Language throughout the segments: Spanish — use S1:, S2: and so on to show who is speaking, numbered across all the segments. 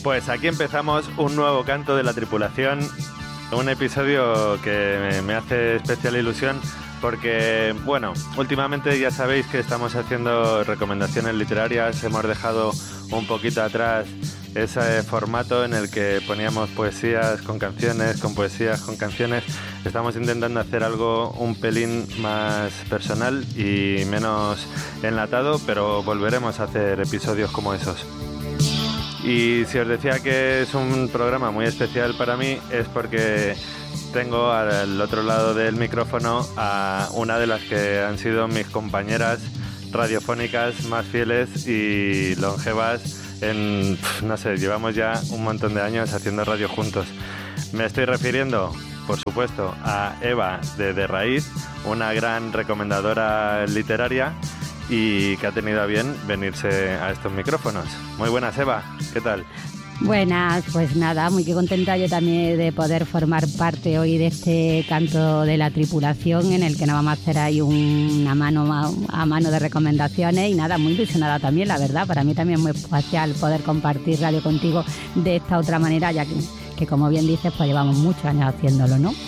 S1: Pues aquí empezamos un nuevo canto de la tripulación, un episodio que me hace especial ilusión porque, bueno, últimamente ya sabéis que estamos haciendo recomendaciones literarias, hemos dejado un poquito atrás ese formato en el que poníamos poesías con canciones, con poesías con canciones. Estamos intentando hacer algo un pelín más personal y menos enlatado, pero volveremos a hacer episodios como esos. Y si os decía que es un programa muy especial para mí, es porque tengo al otro lado del micrófono a una de las que han sido mis compañeras radiofónicas más fieles y longevas no sé, llevamos ya un montón de años haciendo radio juntos. Me estoy refiriendo, por supuesto, a Eva de Raíz, una gran recomendadora literaria y que ha tenido a bien venirse a estos micrófonos. Muy buenas, Eva, ¿qué tal?
S2: Buenas, pues nada, muy contenta yo también de poder formar parte hoy de este canto de la tripulación en el que nos vamos a hacer ahí una mano a mano de recomendaciones y nada, muy ilusionada también, la verdad, para mí también es muy especial poder compartir radio contigo de esta otra manera, ya que como bien dices, pues llevamos muchos años haciéndolo, ¿no?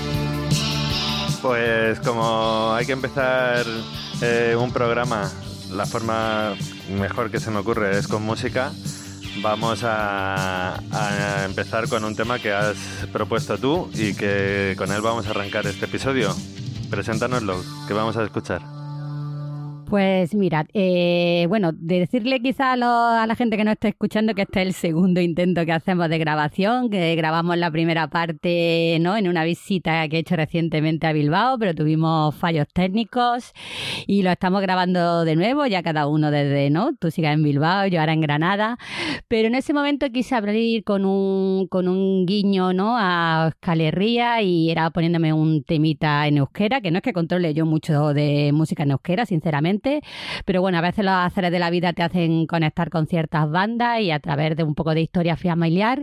S1: Pues como hay que empezar un programa, la forma mejor que se me ocurre es con música. Vamos a empezar con un tema que has propuesto tú y que con él vamos a arrancar este episodio. Preséntanoslo, que vamos a escuchar.
S2: Pues mirad, bueno, de decirle quizá a la gente que nos está escuchando que este es el segundo intento que hacemos de grabación, que grabamos la primera parte, ¿no?, en una visita que he hecho recientemente a Bilbao, pero tuvimos fallos técnicos y lo estamos grabando de nuevo, ya cada uno desde, ¿no?, tú sigas en Bilbao, yo ahora en Granada, pero en ese momento quise abrir con un guiño, ¿no?, a Euskal Herria y era poniéndome un temita en euskera, que no es que controle yo mucho de música en euskera, sinceramente, pero bueno, a veces los azares de la vida te hacen conectar con ciertas bandas y a través de un poco de historia familiar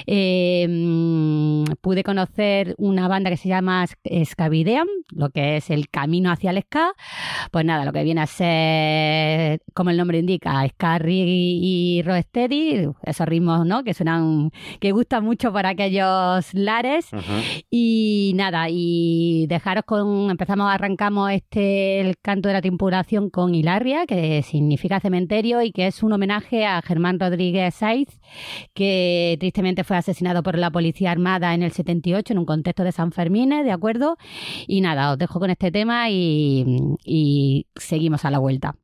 S2: pude conocer una banda que se llama Skavideam, lo que es el camino hacia el ska. Pues nada, lo que viene a ser, como el nombre indica, ska, reggae y rocksteady, esos ritmos, ¿no?, que suenan, que gustan mucho para aquellos lares. Uh-huh. Y nada, y arrancamos el canto de la tripulación con Hilarria, que significa cementerio y que es un homenaje a Germán Rodríguez Saiz, que tristemente fue asesinado por la Policía Armada en el 78 en un contexto de Sanfermines, ¿de acuerdo? Y nada, os dejo con este tema y seguimos a la vuelta.